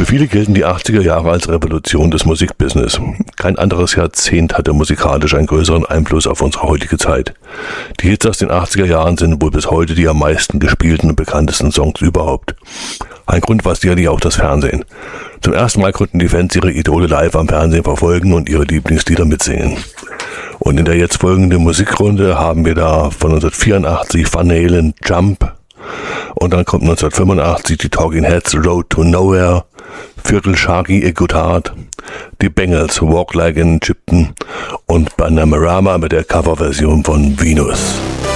viele gelten die 80er Jahre als Revolution des Musikbusiness. Kein anderes Jahrzehnt hatte musikalisch einen größeren Einfluss auf unsere heutige Zeit. Die Hits aus den 80er Jahren sind wohl bis heute die am meisten gespielten und bekanntesten Songs überhaupt. Ein Grund war sicherlich auch das Fernsehen. Zum ersten Mal konnten die Fans ihre Idole live am Fernsehen verfolgen und ihre Lieblingslieder mitsingen. Und in der jetzt folgenden Musikrunde haben wir da von 1984 Van Halen Jump und dann kommt 1985 die Talking Heads Road to Nowhere, Viertel Sharky A Good Heart, die Bengals Walk Like an Egyptian und Bananarama mit der Coverversion von Venus.